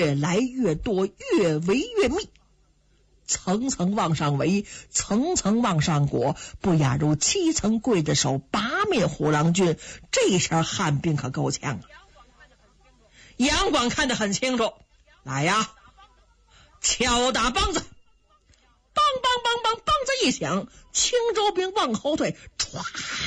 越来越多，越围越密，层层往上围，层层往上裹，不亚如7层刽子手拔灭虎狼军。这下汉兵可够呛了。杨广看得很清楚，来呀，敲打梆子，梆梆梆梆，梆子一响，青州兵往后退，唰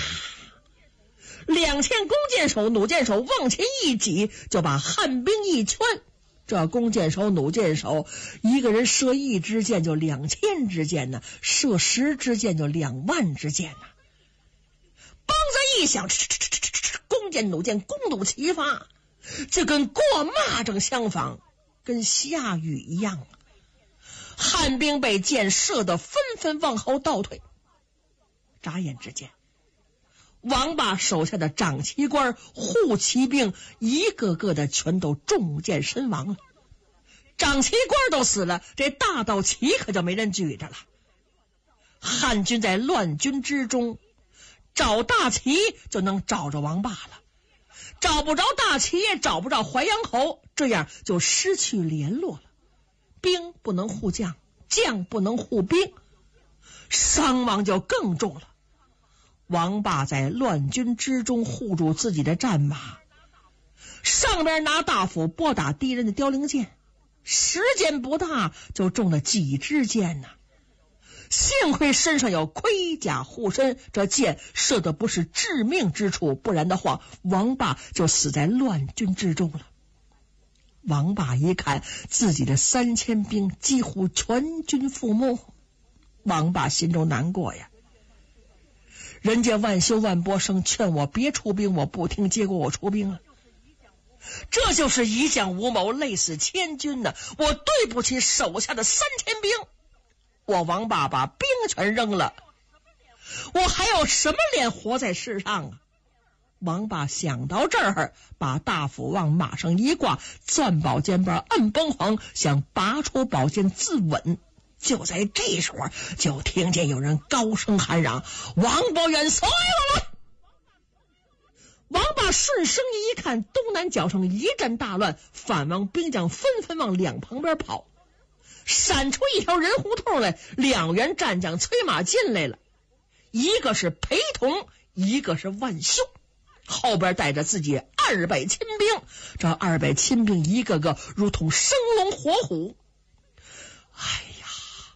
，2000弓箭手、弩箭手往前一挤，就把汉兵一圈。这弓箭手、弩箭手，一个人射1支箭就2000支箭呢，射10支箭就2万支箭呢。梆子一响，弓箭、弩箭弓弩齐发，这跟过蚂蚱相仿，跟下雨一样。汉兵被箭射得纷纷往后倒退。眨眼之间，王霸手下的长旗官、护旗兵一个个的全都中箭身亡了。长旗官都死了，这大道旗可就没人举着了。汉军在乱军之中，找大旗就能找着王霸了，找不着大旗也找不着淮阳侯，这样就失去联络了。兵不能护将，将不能护兵，伤亡就更重了。王霸在乱军之中护住自己的战马，上边拿大斧拨打敌人的凋零箭，时间不大就中了几支箭呢。幸亏身上有盔甲护身，这箭射的不是致命之处，不然的话王霸就死在乱军之中了。王霸一看自己的3000兵几乎全军覆没，王霸心中难过呀。人家万修、万伯生劝我别出兵，我不听，结果我出兵了。这就是一将无谋，累死千军呢。我对不起手下的3000兵，我王霸把兵全扔了，我还有什么脸活在世上啊？王霸想到这儿，把大斧往马上一挂，攥宝剑把摁崩簧，想拔出宝剑自刎。就在这时候，就听见有人高声喊嚷：“王伯元，随我来！”王霸顺声一看，东南角上一阵大乱，反王兵将纷纷往两旁边跑，闪出一条人胡同来，2员战将催马进来了，一个是裴同，一个是万修，后边带着自己200亲兵。这200亲兵一个个如同生龙活虎。哎呀，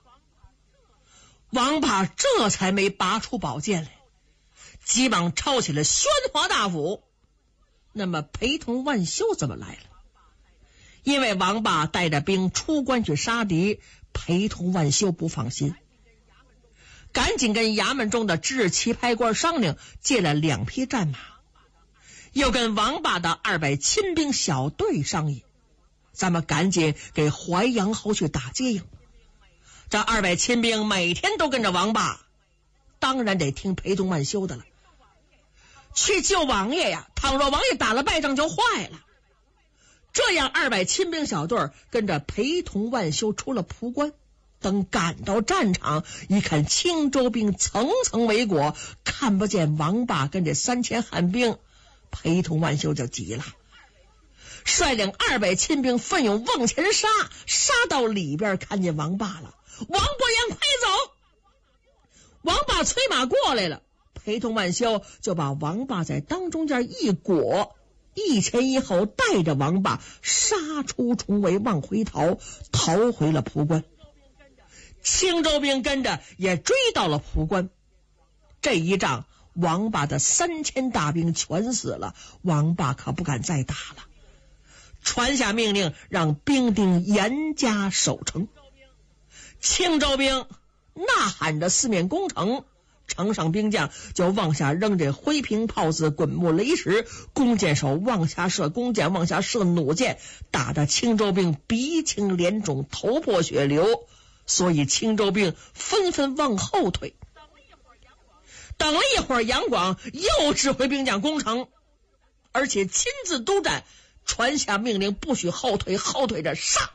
王霸这才没拔出宝剑来，急忙抄起了宣华大斧。那么裴同、万修怎么来了？因为王霸带着兵出关去杀敌，裴同、万修不放心，赶紧跟衙门中的知识棋牌官商量，借了2匹战马，又跟王霸的200亲兵小队商议，咱们赶紧给淮阳侯去打接应。这200亲兵每天都跟着王霸，当然得听裴同、万修的了。去救王爷呀，倘若王爷打了败仗就坏了。这样200亲兵小队跟着裴同、万修出了蒲关，等赶到战场，一看青州兵层层围裹，看不见王霸跟这3000汉兵，裴同、万修就急了，率领200亲兵奋勇往前杀，杀到里边看见王霸了。王伯元，快走！王霸催马过来了，裴同、万修就把王霸在当中间一裹，一前一后带着王霸杀出重围，往回逃回了蒲关。青州兵跟着也追到了蒲关。这一仗王霸的3000大兵全死了，王霸可不敢再打了，传下命令让兵丁严加守城。青州兵呐喊着四面攻城，城上兵将就往下扔这灰瓶炮子、滚木雷石，弓箭手往下射弓箭，往下射弩箭，打得青州兵鼻青脸肿，头破血流，所以青州兵纷纷往后退。等了一会儿，杨广又指挥兵将攻城，而且亲自督战，传下命令不许后退，后退着杀。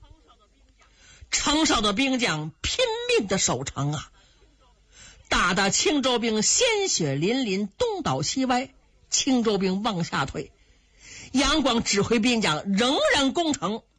城上的兵将拼命的守城啊，打得青州兵鲜血淋淋，东倒西歪，青州兵往下退。杨广指挥兵将仍然攻城，